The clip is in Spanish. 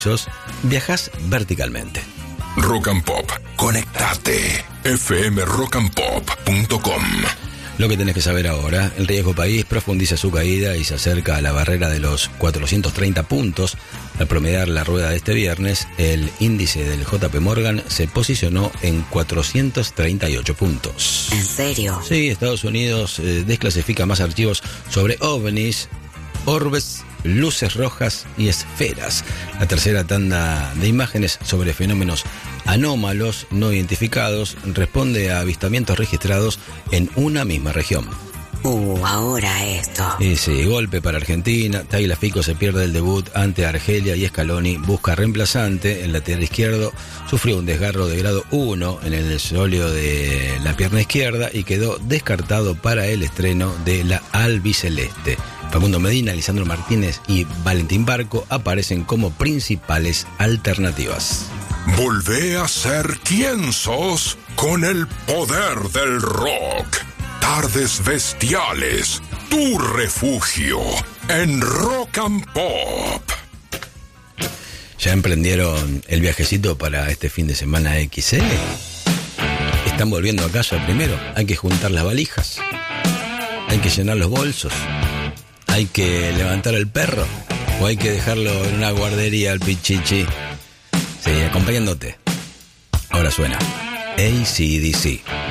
viajas verticalmente. Rock and Pop. Conectate. fmrockandpop.com. Lo que tenés que saber ahora: el riesgo país profundiza su caída y se acerca a la barrera de los 430 puntos. Al promediar la rueda de este viernes, el índice del JP Morgan se posicionó en 438 puntos. ¿En serio? Sí, Estados Unidos desclasifica más archivos sobre ovnis, orbes, luces rojas y esferas. La tercera tanda de imágenes sobre fenómenos anómalos no identificados responde a avistamientos registrados en una misma región. Ahora esto. Y sí, golpe para Argentina. Tagliafico se pierde el debut ante Argelia y Scaloni busca reemplazante. El lateral izquierdo sufrió un desgarro de grado 1 en el sóleo de la pierna izquierda y quedó descartado para el estreno de la albiceleste. Facundo Medina, Lisandro Martínez y Valentín Barco aparecen como principales alternativas. Volvé a ser quien sos con el poder del rock. Tardes Bestiales, tu refugio en Rock and Pop. ¿Ya emprendieron el viajecito para este fin de semana XL? ¿Están volviendo a casa primero? Hay que juntar las valijas, hay que llenar los bolsos, hay que levantar el perro, o hay que dejarlo en una guardería al pichichi. Sí, acompañándote. Ahora suena AC/DC.